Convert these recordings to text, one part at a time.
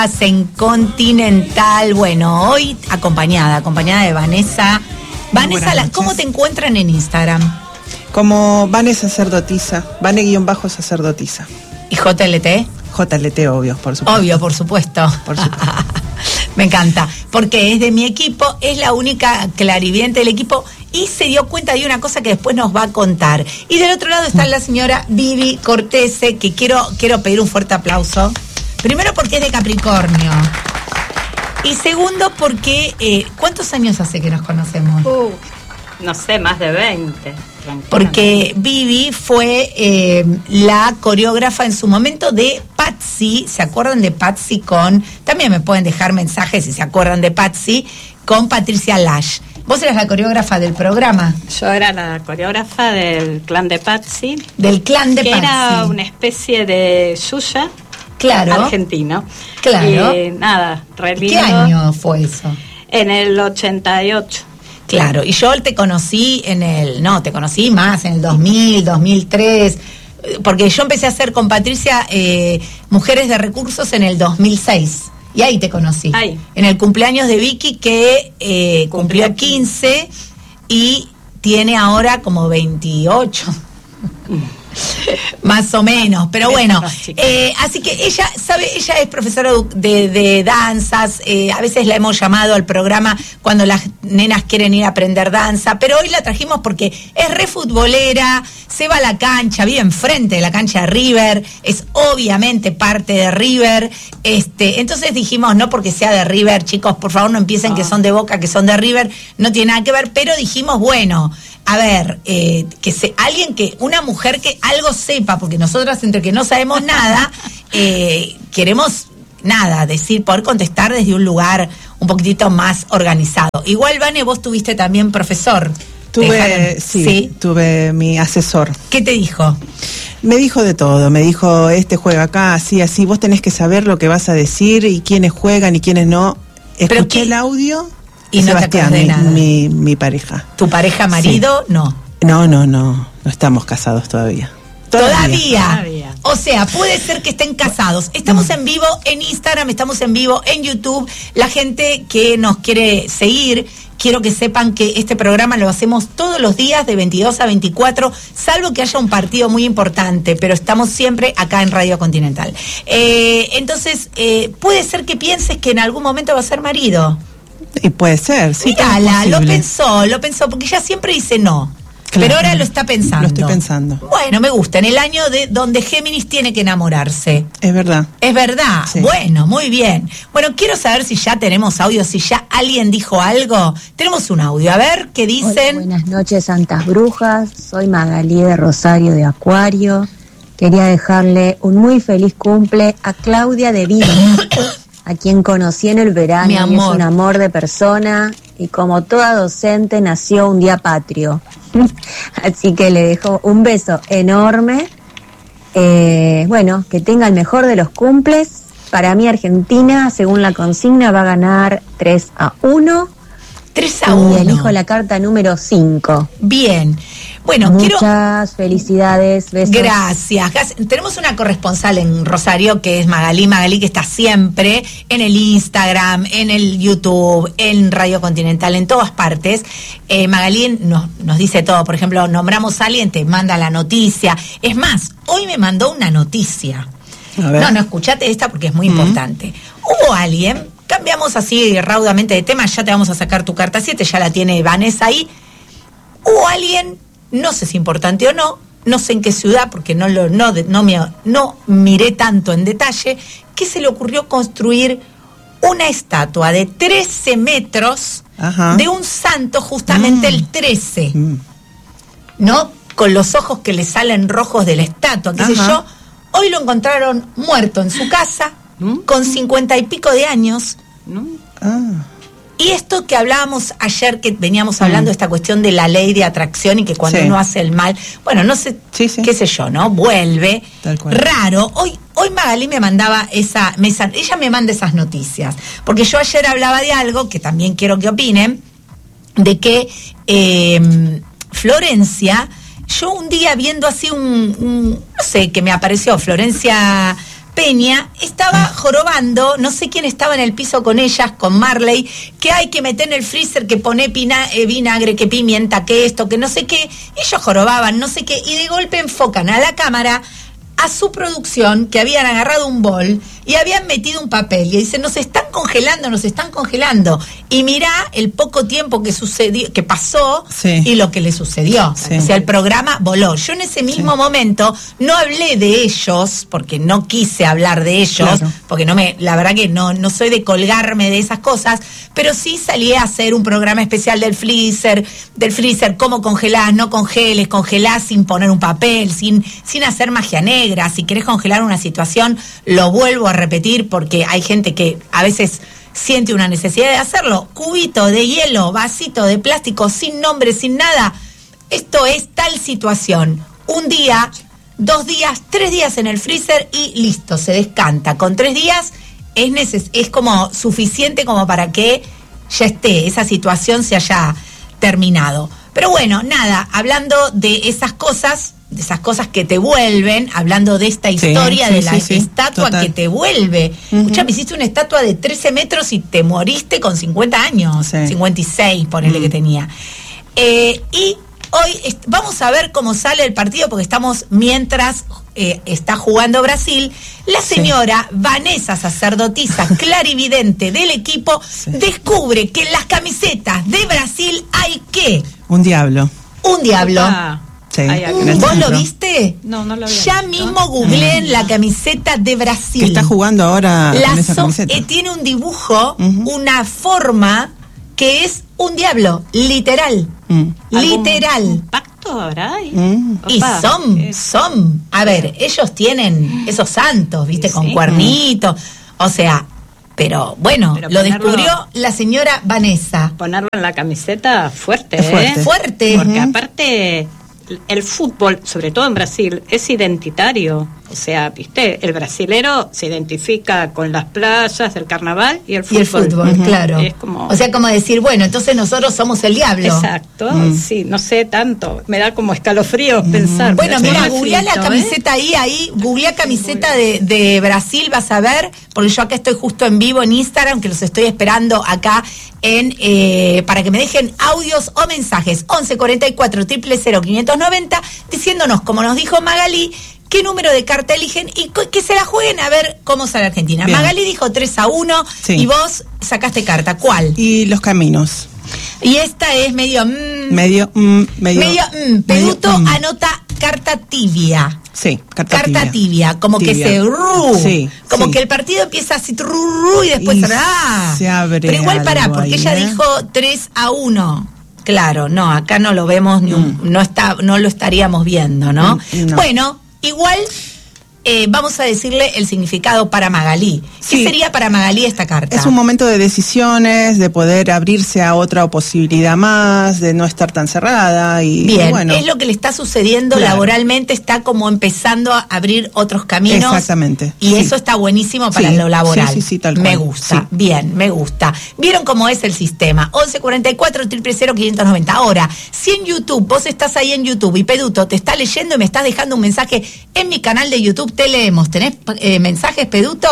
en Continental. Bueno, hoy acompañada de Vanessa. Vanessa, ¿cómo te encuentran en Instagram? Como Vane Sacerdotisa, Vane_Sacerdotisa. ¿Y JLT? JLT, obvio, por supuesto. Obvio, por supuesto. Por supuesto. Me encanta, porque es de mi equipo, es la única clarividente del equipo y se dio cuenta de una cosa que después nos va a contar. Y del otro lado está la señora Vivi Cortese, que quiero pedir un fuerte aplauso. Primero porque es de Capricornio. Y segundo porque, ¿cuántos años hace que nos conocemos? No sé, más de 20. Porque Vivi fue la coreógrafa en su momento de Patsy. ¿Se acuerdan de Patsy también me pueden dejar mensajes si se acuerdan de Patsy, con Patricia Lash? ¿Vos eras la coreógrafa del programa? Yo era la coreógrafa del clan de Patsy. Del clan de Patsy. Que era una especie de Yuya. Claro. Argentino. Claro. Y nada, re lindo. ¿Qué año fue eso? En el 88. Claro, y yo te conocí te conocí más en el 2000, 2003, porque yo empecé a hacer con Patricia Mujeres de Recursos en el 2006, y ahí te conocí. Ahí. En el cumpleaños de Vicky, que cumplió 15 y tiene ahora como 28. Más o menos, pero bueno, así que ella es profesora de danzas, a veces la hemos llamado al programa cuando las nenas quieren ir a aprender danza, pero hoy la trajimos porque es re futbolera, se va a la cancha, vive enfrente de la cancha de River, es obviamente parte de River, entonces dijimos, no porque sea de River, chicos, por favor no empiecen que son de Boca, que son de River, no tiene nada que ver, pero dijimos, bueno, a ver, una mujer que algo sepa, porque nosotras entre que no sabemos nada, queremos poder contestar desde un lugar un poquitito más organizado. Igual, Vane, vos tuviste también profesor. Tuve mi asesor. ¿Qué te dijo? Me dijo de todo, me dijo, juega acá, así, vos tenés que saber lo que vas a decir y quiénes juegan y quiénes no. Escuché el audio. Y Sebastián, mi pareja. ¿Tu pareja, marido? Sí. No. No estamos casados todavía. ¿Todavía? O sea, puede ser que estén casados. Estamos en vivo en Instagram, estamos en vivo en YouTube. La gente que nos quiere seguir, quiero que sepan que este programa lo hacemos todos los días de 22 a 24, salvo que haya un partido muy importante, pero estamos siempre acá en Radio Continental. Entonces, puede ser que pienses que en algún momento va a ser marido. Y puede ser, sí. Mírala, lo pensó, porque ella siempre dice no. Claro, pero ahora lo está pensando. Lo estoy pensando. Bueno, me gusta, en el año donde Géminis tiene que enamorarse. Es verdad. Es verdad, sí. Bueno, muy bien. Bueno, quiero saber si ya tenemos audio, si ya alguien dijo algo. Tenemos un audio, a ver, ¿qué dicen? Hola, buenas noches, Santas Brujas. Soy Magalí de Rosario de Acuario. Quería dejarle un muy feliz cumple a Claudia de Viva, a quien conocí en el verano. Mi amor. Y es un amor de persona y como toda docente nació un día patrio. Así que le dejo un beso enorme. Bueno, que tenga el mejor de los cumples. Para mí Argentina, según la consigna, va a ganar 3-1. 3-1. Y elijo la carta número 5. Bien. Bueno, muchas felicidades, besos. Gracias. Tenemos una corresponsal en Rosario que es Magalí, que está siempre en el Instagram, en el YouTube, en Radio Continental, en todas partes. Magalí nos dice todo. Por ejemplo, nombramos a alguien, te manda la noticia. Es más, hoy me mandó una noticia. No, escuchate esta porque es muy importante. Hubo alguien, cambiamos así raudamente de tema, ya te vamos a sacar tu carta 7, ya la tiene Vanessa ahí. Hubo alguien, no sé si importante o no sé en qué ciudad, porque no miré tanto en detalle, que se le ocurrió construir una estatua de 13 metros de un santo, justamente el 13, ¿no? Con los ojos que le salen rojos de la estatua, qué sé yo. Hoy lo encontraron muerto en su casa, con 50 y pico de años. Y esto que hablábamos ayer, que veníamos hablando de esta cuestión de la ley de atracción y que cuando uno hace el mal, bueno, no sé, qué sé yo, ¿no? Vuelve. Tal cual. Raro. Hoy Magalí me mandaba ella me manda esas noticias, porque yo ayer hablaba de algo que también quiero que opinen, de que Florencia, yo un día viendo así no sé, que me apareció Florencia Peña estaba jorobando, no sé quién estaba en el piso con ellas, con Marley, que hay que meter en el freezer, que pone vinagre, que pimienta, que esto, que no sé qué. Ellos jorobaban, no sé qué, y de golpe enfocan a la cámara, a su producción, que habían agarrado un bol y habían metido un papel, y dicen, nos están congelando, y mirá el poco tiempo que sucedió, que pasó, sí, y lo que le sucedió, sí. O sea, el programa voló. Yo en ese mismo momento no hablé de ellos, porque no quise hablar de ellos, claro, porque la verdad que no soy de colgarme de esas cosas, pero sí salí a hacer un programa especial del freezer, cómo congelás, no congeles, congelás sin poner un papel, sin hacer magia negra. Si querés congelar una situación, lo vuelvo a repetir, porque hay gente que a veces siente una necesidad de hacerlo. Cubito de hielo, vasito de plástico, sin nombre, sin nada. Esto es tal situación. Un día, 2 días, 3 días en el freezer y listo, se descanta. Con 3 días es como suficiente como para que ya esa situación se haya terminado. Pero bueno, nada, hablando de esas cosas que te vuelven, hablando de esta historia, sí, de la estatua, total, que te vuelve. Escucha, me hiciste una estatua de 13 metros y te moriste con 50 años, 56, ponele que tenía. Y hoy vamos a ver cómo sale el partido, porque estamos mientras está jugando Brasil. La señora Vanessa, sacerdotisa clarividente del equipo, descubre que en las camisetas de Brasil hay ¿qué? Un diablo. Sí. ¿Vos lo viste? No lo vi. Ya mismo googleen la camiseta de Brasil. ¿Qué está jugando ahora con esa camiseta? Tiene un dibujo, una forma que es un diablo, literal. Literal. ¿Un pacto habrá? Y son. A ver, ellos tienen esos santos, ¿viste? Sí. Con cuernitos. O sea, pero bueno, lo descubrió la señora Vanessa. Ponerlo en la camiseta fuerte, Fuerte. Porque aparte, el fútbol, sobre todo en Brasil, es identitario. O sea, viste, el brasilero se identifica con las playas, el carnaval y el fútbol. Y el fútbol, claro. Es como... O sea, como decir, bueno, entonces nosotros somos el diablo. Exacto, sí, no sé tanto. Me da como escalofrío pensar. Bueno, mira, googleá la camiseta ahí, googleá camiseta de Brasil, vas a ver, porque yo acá estoy justo en vivo en Instagram, que los estoy esperando acá para que me dejen audios o mensajes. 11 44 000 590, diciéndonos, como nos dijo Magalí, qué número de carta eligen y que se la jueguen a ver cómo sale Argentina. Bien. Magalí dijo 3-1, sí, y vos sacaste carta. ¿Cuál? Y los caminos. Y esta es medio... Peduto anota carta tibia. Sí, carta tibia. Como tibia, que se... sí, como sí, que el partido empieza así y después... se abre. Pero igual porque ahí, ella dijo 3-1. Claro, no, acá no lo vemos, no lo estaríamos viendo, ¿no? Bueno... Igual vamos a decirle el significado para Magalí. ¿Qué sería para Magalí esta carta? Es un momento de decisiones, de poder abrirse a otra posibilidad más, de no estar tan cerrada. Y bien, bueno, es lo que le está sucediendo laboralmente, está como empezando a abrir otros caminos. Exactamente. Y eso está buenísimo para lo laboral. Sí, tal cual. Me gusta, bien, me gusta. ¿Vieron cómo es el sistema? 11 44 000 590. Ahora, si en YouTube, vos estás ahí en YouTube y Peduto te está leyendo y me estás dejando un mensaje en mi canal de YouTube, te leemos. ¿Tenés mensajes, Peduto?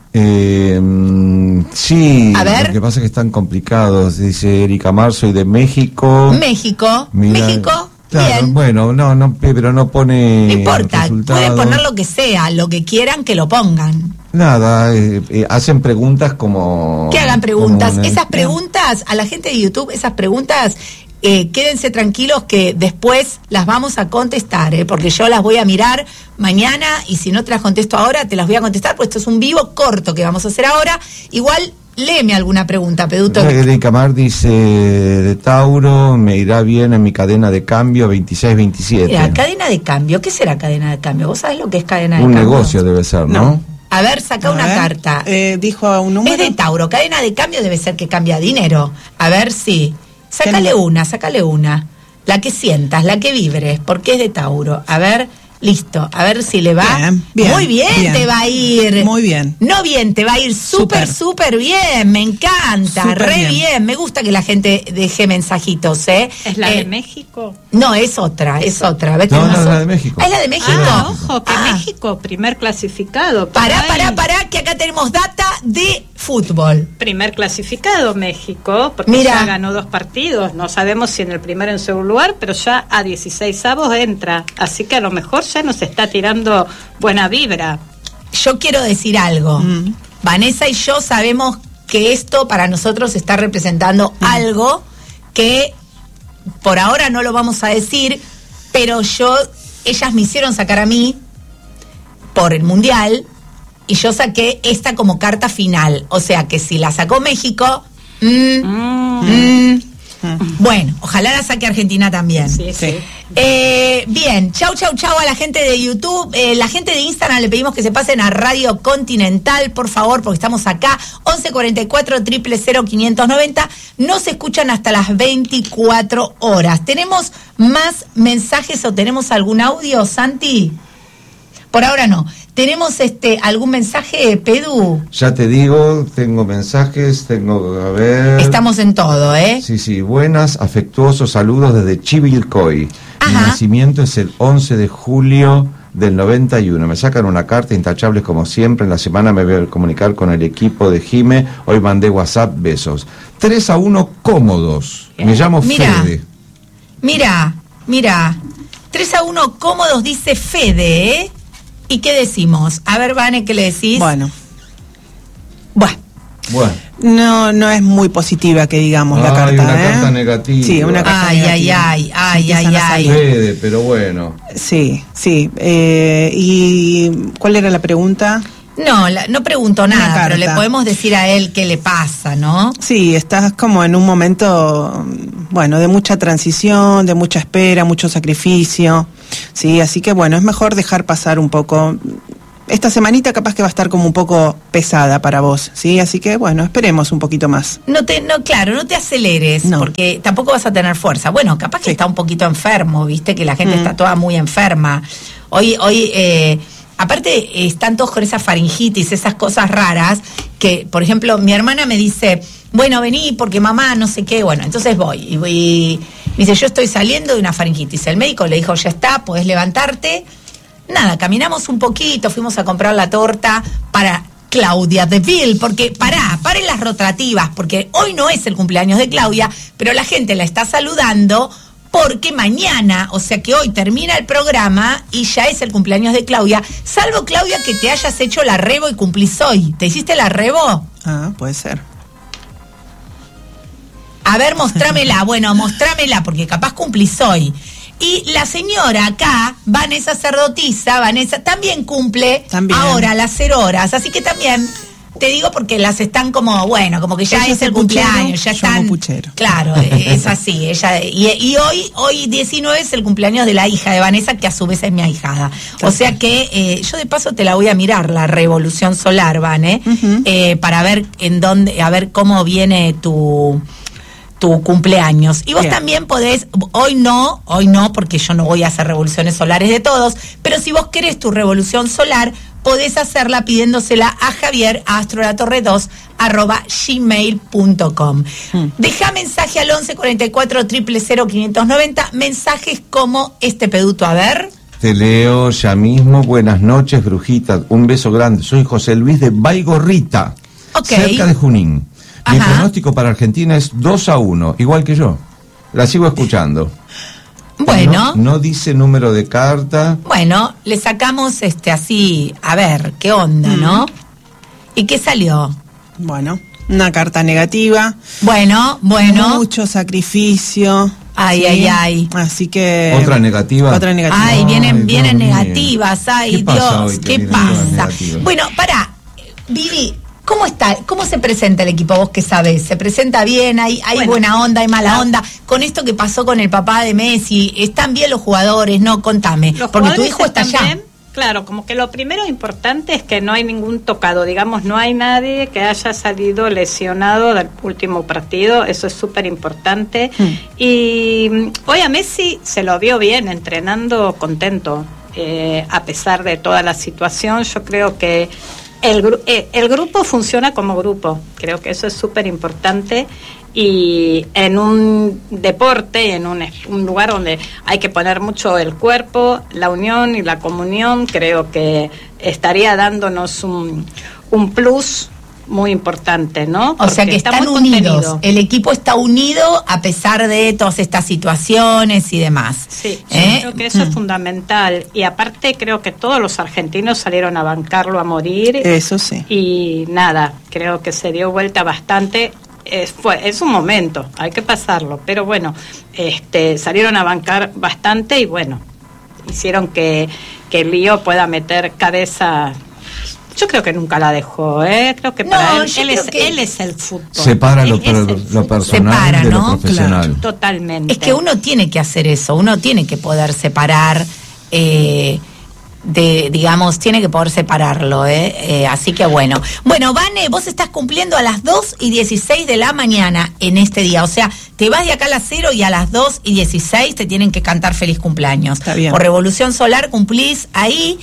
Sí, a ver. Lo que pasa es que están complicados. Dice Erika Mar, soy de México. México. Claro, bien. Bueno, pero no pone. No importa, pueden poner lo que sea, lo que quieran que lo pongan. Nada, hacen preguntas como... Que hagan preguntas. Esas preguntas, a la gente de YouTube, esas preguntas... quédense tranquilos que después las vamos a contestar, porque yo las voy a mirar mañana y si no te las contesto ahora, te las voy a contestar, pues esto es un vivo corto que vamos a hacer ahora. Igual, léeme alguna pregunta, Peduto. Erika Mar dice, de Tauro, me irá bien en mi cadena de cambio 26-27. Mira, cadena de cambio, ¿qué será cadena de cambio? ¿Vos sabés lo que es cadena de cambio? Un negocio debe ser, ¿no? A ver, saca una carta. Dijo un número. Es de Tauro, cadena de cambio debe ser que cambia dinero. A ver si... Sácale una. La que sientas, la que vibres, porque es de Tauro. A ver, Listo, a ver si le va. Bien, muy bien, te va a ir. Muy bien. No bien, te va a ir súper bien. Me encanta, Súper bien. Me gusta que la gente deje mensajitos, ¿eh? ¿Es la de México? No, es otra. ¿Ves? No, es la de México. ¿Es la de México? Ojo, que México, primer clasificado. Pará, que acá tenemos data de fútbol. Primer clasificado México, porque Mira. ya ganó 2 partidos. No sabemos si en el primero o en segundo lugar, pero ya a 16avos entra. Así que a lo mejor ya nos está tirando buena vibra. Yo quiero decir algo. Vanessa y yo sabemos que esto para nosotros está representando algo que por ahora no lo vamos a decir, pero ellas me hicieron sacar a mí por el Mundial y yo saqué esta como carta final. O sea que si la sacó México, bueno, ojalá la saque Argentina también. Sí. Bien, chau a la gente de YouTube. La gente de Instagram le pedimos que se pasen a Radio Continental, por favor, porque estamos acá, 1144 000 590. Nos escuchan hasta las 24 horas. ¿Tenemos más mensajes o tenemos algún audio, Santi? Por ahora no. ¿Tenemos algún mensaje, Pedu? Ya te digo, tengo mensajes, a ver... Estamos en todo, ¿eh? Sí, buenas, afectuosos saludos desde Chivilcoy. Mi nacimiento es el 11 de julio del 91. Me sacan una carta, intachables como siempre. En la semana me voy a comunicar con el equipo de Jime. Hoy mandé WhatsApp, besos. 3-1 cómodos. Me llamo Fede. Mira. 3-1 cómodos, dice Fede, ¿eh? ¿Y qué decimos? A ver, Vane, ¿qué le decís? Bueno. No es muy positiva que digamos la carta. Una carta negativa. Sí, una carta negativa. Ay. Fede, pero bueno. Sí. ¿Y cuál era la pregunta? No pregunto nada, pero le podemos decir a él qué le pasa, ¿no? Sí, estás como en un momento, de mucha transición, de mucha espera, mucho sacrificio, sí, así que es mejor dejar pasar un poco. Esta semanita capaz que va a estar como un poco pesada para vos, sí, así que esperemos un poquito más. No te aceleres, porque tampoco vas a tener fuerza. Bueno, capaz que está un poquito enfermo, viste, que la gente está toda muy enferma. Hoy aparte están todos con esa faringitis, esas cosas raras, que, por ejemplo, mi hermana me dice, vení porque mamá no sé qué, entonces voy. Y me dice, yo estoy saliendo de una faringitis. El médico le dijo, ya está, podés levantarte. Nada, caminamos un poquito, fuimos a comprar la torta para Claudia de Vil, porque paren las rotativas, porque hoy no es el cumpleaños de Claudia, pero la gente la está saludando porque mañana, o sea que hoy termina el programa y ya es el cumpleaños de Claudia, salvo Claudia que te hayas hecho la rebo y cumplís hoy. ¿Te hiciste la rebo? Puede ser. A ver, mostrámela, mostrámela porque capaz cumplís hoy. Y la señora acá, Vanessa Sacerdotisa, también cumple ahora a las 0 horas, así que también... Te digo porque las están como que ya ella es el cumpleaños, ya están. Claro, es así. Ella y hoy 19 es el cumpleaños de la hija de Vanessa, que a su vez es mi ahijada. O sea que yo de paso te la voy a mirar, la revolución solar, Vane, para ver a ver cómo viene tu cumpleaños. Y vos también podés, hoy no, porque yo no voy a hacer revoluciones solares de todos, pero si vos querés tu revolución solar, podés hacerla pidiéndosela a Javier @astrolatorre2@gmail.com. Deja mensaje al 1144 000 590, mensajes como este, Peduto, a ver. Te leo ya mismo. Buenas noches, brujita, un beso grande. Soy José Luis de Baigorrita, cerca de Junín. Mi pronóstico para Argentina es 2-1, igual que yo. La sigo escuchando. Bueno. No dice número de carta. Bueno, le sacamos así, a ver, qué onda, ¿no? ¿Y qué salió? Una carta negativa. Bueno. Mucho sacrificio. Ay. Así que... ¿Otra negativa? Ay, vienen negativas. Ay, Dios, ¿qué pasa? Bueno, pará, Vivi, ¿cómo está? ¿Cómo se presenta el equipo? Vos que sabés, ¿se presenta bien? ¿Hay buena onda, hay mala onda? Con esto que pasó con el papá de Messi, ¿están bien los jugadores? No, contame, porque tu hijo está allá. Bien. Claro, como que lo primero importante es que no hay ningún tocado, digamos, no hay nadie que haya salido lesionado del último partido, eso es súper importante. Y hoy a Messi se lo vio bien, entrenando contento. a pesar de toda la situación. Yo creo que el grupo funciona como grupo, creo que eso es súper importante, y en un deporte, en un lugar donde hay que poner mucho el cuerpo, la unión y la comunión, creo que estaría dándonos un plus muy importante, ¿no? O sea que están unidos, el equipo está unido a pesar de todas estas situaciones y demás. Sí, yo creo que eso es fundamental, y aparte creo que todos los argentinos salieron a bancarlo a morir. Eso sí. Y nada, creo que se dio vuelta bastante. Es un momento, hay que pasarlo, pero bueno, salieron a bancar bastante y bueno, hicieron que el Lío pueda meter cabeza. Yo creo que nunca la dejó, creo que para él es el fútbol. Separa lo personal de lo profesional. Claro. Totalmente. Es que uno tiene que hacer eso, uno tiene que poder separar, tiene que poder separarlo, así que bueno. Bueno, Vane, vos estás cumpliendo a las 2:16 de la mañana en este día, o sea, te vas de acá a las 0 y a las 2:16 te tienen que cantar feliz cumpleaños. Está bien. Por Revolución Solar cumplís ahí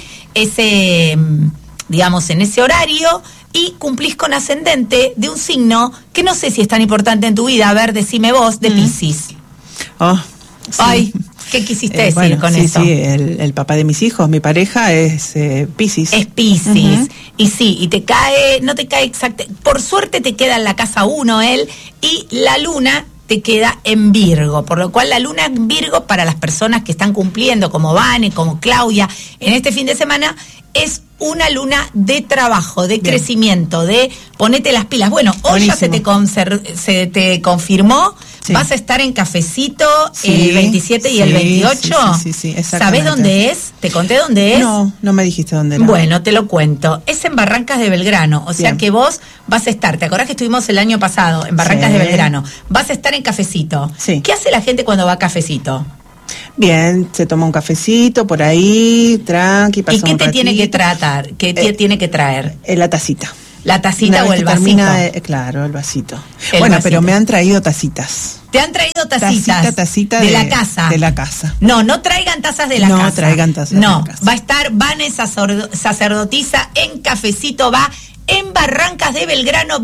en ese horario, y cumplís con ascendente de un signo que no sé si es tan importante en tu vida. A ver, decime vos, de Piscis. Oh, sí. Ay, ¿qué quisiste decir con eso? Sí, el papá de mis hijos, mi pareja es Piscis. Es Piscis. Y sí, y no te cae exacto. Por suerte te queda en la casa 1 él, y la luna te queda en Virgo, por lo cual la luna en Virgo, para las personas que están cumpliendo, como Vane, como Claudia, en este fin de semana, es una luna de trabajo, de crecimiento, de ponete las pilas. Bueno, hoy ya se te confirmó, sí. Vas a estar en Cafecito el 27 y el 28. Sí, exactamente. ¿Sabés dónde es? ¿Te conté dónde es? No me dijiste dónde era. Bueno, te lo cuento. Es en Barrancas de Belgrano, o sea que vos vas a estar, ¿te acordás que estuvimos el año pasado en Barrancas de Belgrano? Vas a estar en Cafecito. Sí. ¿Qué hace la gente cuando va a Cafecito? Bien, se toma un cafecito por ahí, tranqui, pasa un ratito. ¿Y qué te tiene que tratar? ¿Qué tiene que traer? La tacita. ¿La tacita o el vasito? Claro, el vasito. El vasito. Pero me han traído tacitas. ¿Te han traído tacitas? Tacita de la casa. De la casa. No traigan tazas de la casa. No traigan tazas de la casa. Va a estar Vane Sacerdotisa en Cafecito, va en Barrancas de Belgrano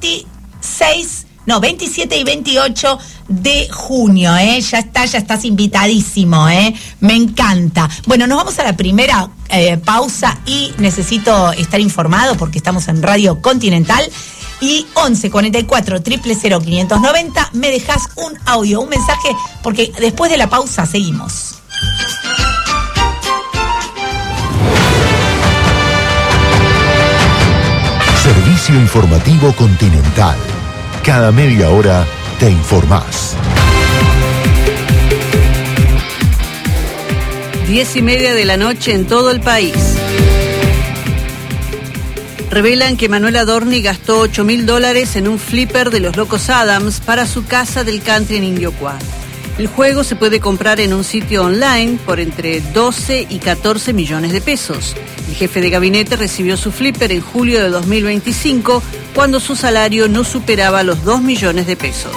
27 y 28 de junio, ya estás invitadísimo, me encanta. Bueno, nos vamos a la primera pausa, y necesito estar informado porque estamos en Radio Continental, y 11 44 000 590, me dejas un audio, un mensaje, porque después de la pausa seguimos. Servicio informativo Continental. Cada media hora te informás. 10:30 de la noche en todo el país. Revelan que Manuel Adorni gastó $8.000 en un flipper de los Locos Adams para su casa del country en Indiocuá. El juego se puede comprar en un sitio online por entre 12 y 14 millones de pesos. El jefe de gabinete recibió su flipper en julio de 2025, cuando su salario no superaba los 2 millones de pesos.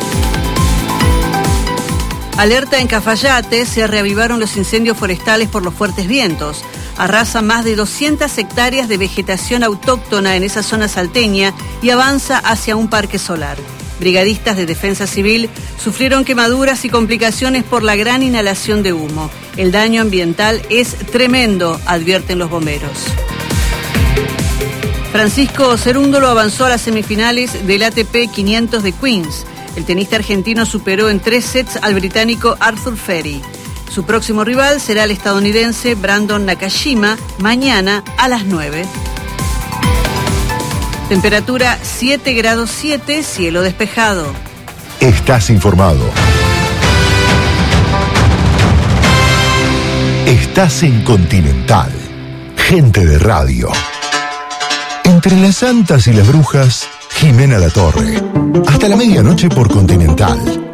Alerta en Cafayate, se reavivaron los incendios forestales por los fuertes vientos. Arrasa más de 200 hectáreas de vegetación autóctona en esa zona salteña y avanza hacia un parque solar. Brigadistas de Defensa Civil sufrieron quemaduras y complicaciones por la gran inhalación de humo. El daño ambiental es tremendo, advierten los bomberos. Francisco Cerúndolo avanzó a las semifinales del ATP 500 de Queens. El tenista argentino superó en 3 sets al británico Arthur Ferry. Su próximo rival será el estadounidense Brandon Nakashima, mañana a las 9. Temperatura 7 grados 7, cielo despejado. Estás informado. Estás en Continental. Gente de radio. Entre las santas y las brujas, Jimena Latorre. Hasta la medianoche por Continental.